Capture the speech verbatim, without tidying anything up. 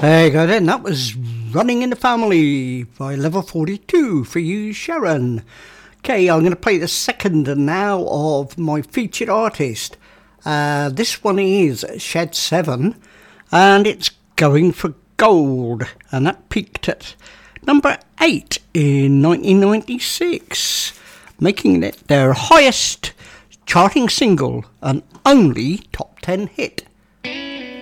There you go then, that was Running in the Family by Level forty-two for you, Sharon. Okay, I'm going to play the second now of my featured artist. Uh, this one is Shed seven, and it's Going for Gold, and that peaked at number eight in nineteen ninety-six, making it their highest charting single and only top ten hit.